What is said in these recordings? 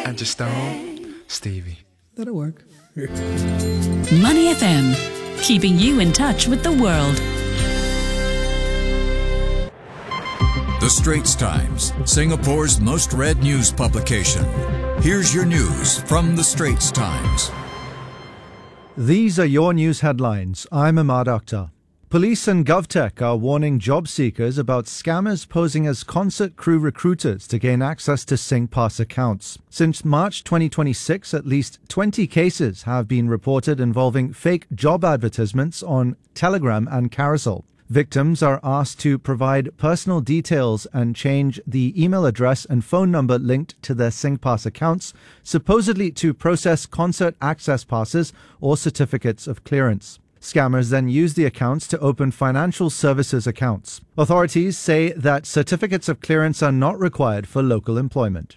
and just Stevie. That'll work. Money FM, keeping you in touch with the world. The Straits Times, Singapore's most read news publication. Here's your news from The Straits Times. These are your news headlines. I'm Ahmad Akhtar. Police and GovTech are warning job seekers about scammers posing as concert crew recruiters to gain access to SingPass accounts. Since March 2026, at least 20 cases have been reported involving fake job advertisements on Telegram and Carousel. Victims are asked to provide personal details and change the email address and phone number linked to their SingPass accounts, supposedly to process concert access passes or certificates of clearance. Scammers then use the accounts to open financial services accounts. Authorities say that certificates of clearance are not required for local employment.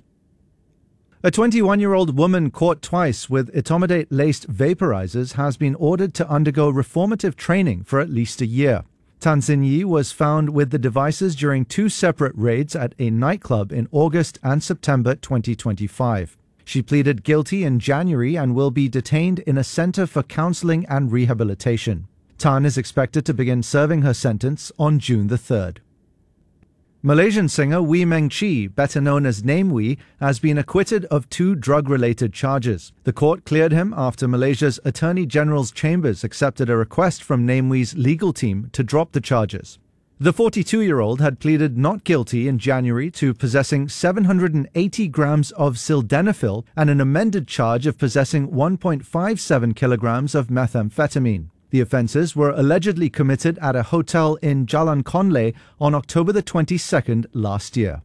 A 21-year-old woman caught twice with etomidate-laced vaporizers has been ordered to undergo reformative training for at least a year. Tan Sin Yi was found with the devices during two separate raids at a nightclub in August and September 2025. She pleaded guilty in January and will be detained in a center for counseling and rehabilitation. Tan is expected to begin serving her sentence on June the 3rd. Malaysian singer Wee Meng Chi, better known as Name Wee, has been acquitted of two drug-related charges. The court cleared him after Malaysia's Attorney General's chambers accepted a request from Name Wee's legal team to drop the charges. The 42-year-old had pleaded not guilty in January to possessing 780 grams of sildenafil and an amended charge of possessing 1.57 kilograms of methamphetamine. The offences were allegedly committed at a hotel in Jalan Conley on October the 22nd last year.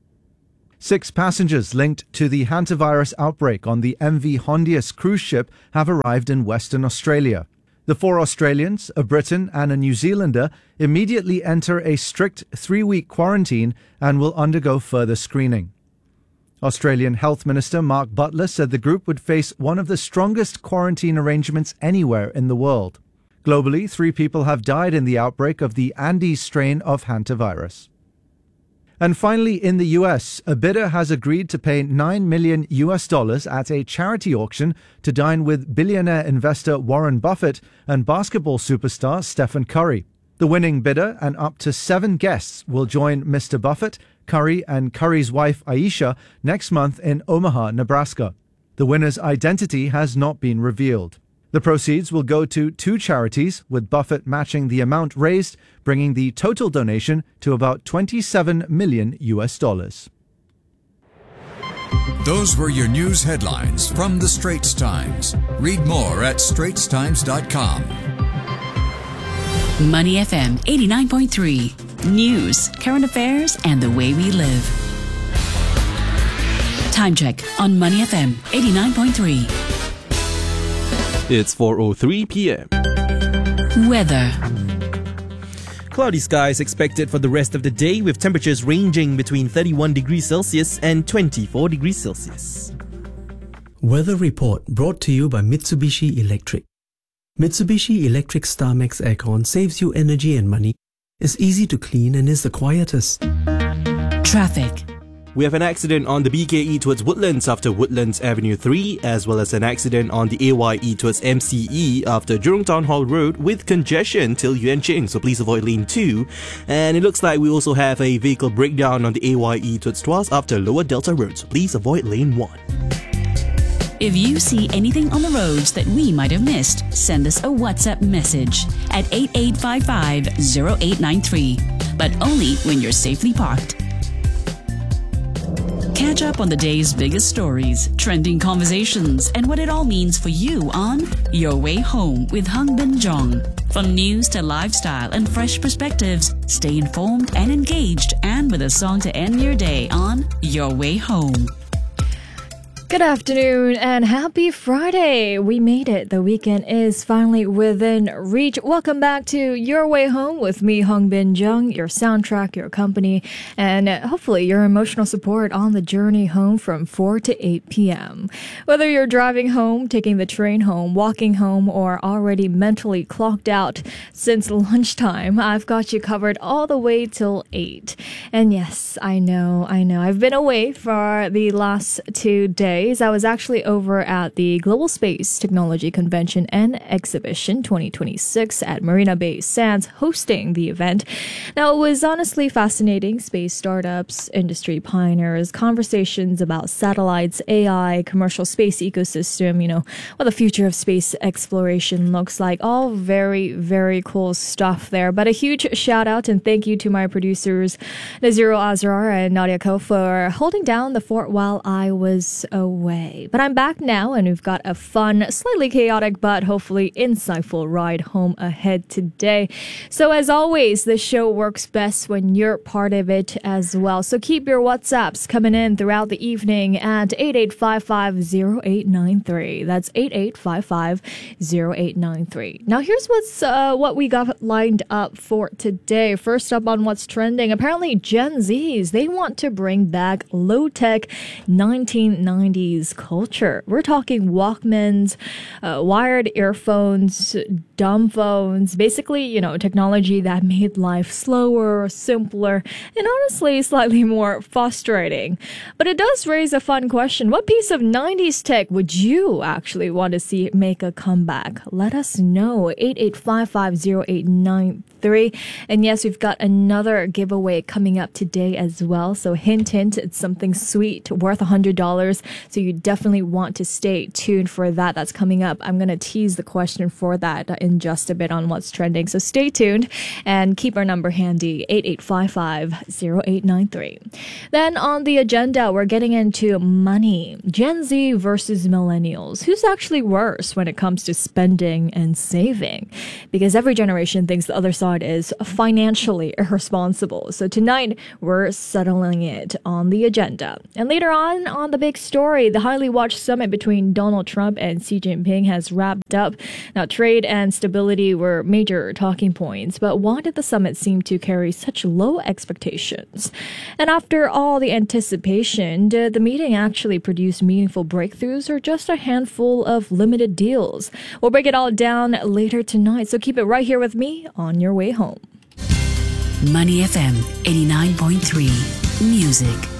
6 passengers linked to the hantavirus outbreak on the MV Hondius cruise ship have arrived in Western Australia. The 4 Australians, a Briton and a New Zealander, immediately enter a strict 3-week quarantine and will undergo further screening. Australian Health Minister Mark Butler said the group would face one of the strongest quarantine arrangements anywhere in the world. Globally, 3 people have died in the outbreak of the Andes strain of hantavirus. And finally, in the US, a bidder has agreed to pay $9 million at a charity auction to dine with billionaire investor Warren Buffett and basketball superstar Stephen Curry. The winning bidder and up to 7 guests will join Mr. Buffett, Curry, and Curry's wife Aisha next month in Omaha, Nebraska. The winner's identity has not been revealed. The proceeds will go to 2 charities, with Buffett matching the amount raised, bringing the total donation to about $27 million. Those were your news headlines from The Straits Times. Read more at straitstimes.com. Money FM 89.3. News, current affairs, and the way we live. Time check on Money FM 89.3. It's 4:03 p.m. Weather. Cloudy skies expected for the rest of the day, with temperatures ranging between 31 degrees Celsius and 24 degrees Celsius. Weather report brought to you by Mitsubishi Electric. Mitsubishi Electric StarMax Aircon saves you energy and money, is easy to clean, and is the quietest. Traffic. We have an accident on the BKE towards Woodlands after Woodlands Avenue 3, as well as an accident on the AYE towards MCE after Jurong Town Hall Road with congestion till Yuan Ching, so please avoid lane 2. And it looks like we also have a vehicle breakdown on the AYE towards Tuas after Lower Delta Road, so please avoid lane 1. If you see anything on the roads that we might have missed, send us a WhatsApp message at 8855-0893, but only when you're safely parked. Catch up on the day's biggest stories, trending conversations, and what it all means for you on Your Way Home with Hung Bin Jong. From news to lifestyle and fresh perspectives, stay informed and engaged, and with a song to end your day on Your Way Home. Good afternoon and happy Friday. We made it. The weekend is finally within reach. Welcome back to Your Way Home with me, Hung Bin Jung, your soundtrack, your company, and hopefully your emotional support on the journey home from 4 to 8 p.m. Whether you're driving home, taking the train home, walking home, or already mentally clocked out since lunchtime, I've got you covered all the way till 8. And yes, I know. I've been away for the last 2 days. days, I was actually over at the Global Space Technology Convention and Exhibition 2026 at Marina Bay Sands, hosting the event. Now, it was honestly fascinating. Space startups, industry pioneers, conversations about satellites, AI, commercial space ecosystem, what the future of space exploration looks like. All very, very cool stuff there. But a huge shout out and thank you to my producers, Naziro Azrar and Nadia Ko, for holding down the fort while I was away. But I'm back now, and we've got a fun, slightly chaotic, but hopefully insightful ride home ahead today. So as always, the show works best when you're part of it as well. So keep your WhatsApps coming in throughout the evening at 88550893. That's 88550893. Now here's what we got lined up for today. First up on what's trending, apparently Gen Zs, they want to bring back low-tech 1990s culture. We're talking Walkmans, wired earphones, dumb phones, basically, technology that made life slower, simpler, and honestly slightly more frustrating. But it does raise a fun question. What piece of 90s tech would you actually want to see make a comeback? Let us know. 88550893. And yes, we've got another giveaway coming up today as well. So hint, it's something sweet worth $100. So you definitely want to stay tuned for that. That's coming up. I'm going to tease the question for that in just a bit on what's trending. So stay tuned and keep our number handy, 88550893. Then on the agenda, we're getting into money. Gen Z versus millennials. Who's actually worse when it comes to spending and saving? Because every generation thinks the other side is financially irresponsible. So tonight, we're settling it on the agenda. And later on the big story, the highly watched summit between Donald Trump and Xi Jinping has wrapped up. Now, trade and stability were major talking points, but why did the summit seem to carry such low expectations? And after all the anticipation, did the meeting actually produce meaningful breakthroughs or just a handful of limited deals? We'll break it all down later tonight, so keep it right here with me on your way home. Money FM 89.3 Music